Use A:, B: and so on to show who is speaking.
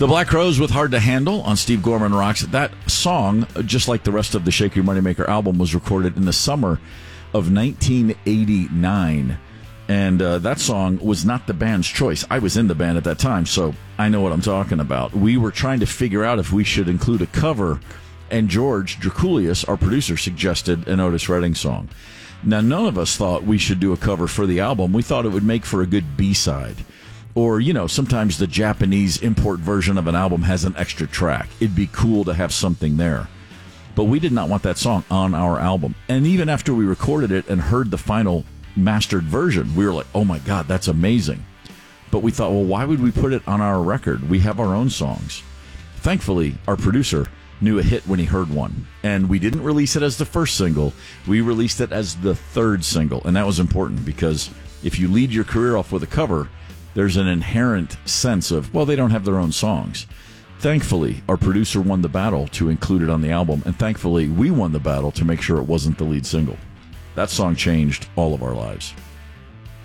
A: The Black Crowes with Hard to Handle on Steve Gorman Rocks. That song, just like the rest of the Shake Your Moneymaker album, was recorded in the summer of 1989. And that song was not the band's choice. I was in the band at that time, so I know what I'm talking about. We were trying to figure out if we should include a cover, and George Draculius, our producer, suggested an Otis Redding song. Now, none of us thought we should do a cover for the album. We thought it would make for a good B-side. Or, sometimes the Japanese import version of an album has an extra track. It'd be cool to have something there. But we did not want that song on our album. And even after we recorded it and heard the final mastered version, we were like, oh my God, that's amazing. But we thought, well, why would we put it on our record? We have our own songs. Thankfully, our producer knew a hit when he heard one. And we didn't release it as the first single. We released it as the third single. And that was important because if you lead your career off with a cover, there's an inherent sense of, well, they don't have their own songs. Thankfully, our producer won the battle to include it on the album, and thankfully, we won the battle to make sure it wasn't the lead single. That song changed all of our lives.